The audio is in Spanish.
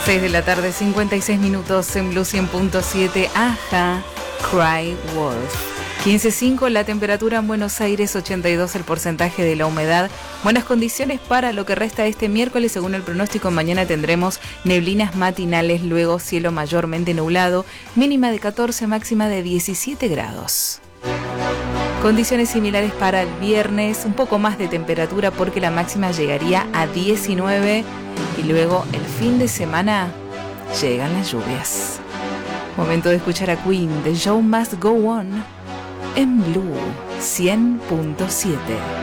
6 de la tarde, 56 minutos en Blue 100.7. Aja, Cry Wolf. 15.5 la temperatura en Buenos Aires, 82 el porcentaje de la humedad. Buenas condiciones para lo que resta de este miércoles. Según el pronóstico, mañana tendremos neblinas matinales, luego cielo mayormente nublado, mínima de 14, máxima de 17 grados. Condiciones similares para el viernes, un poco más de temperatura porque la máxima llegaría a 19 y luego el fin de semana llegan las lluvias. Momento de escuchar a Queen, The Show Must Go On, en Blue 100.7.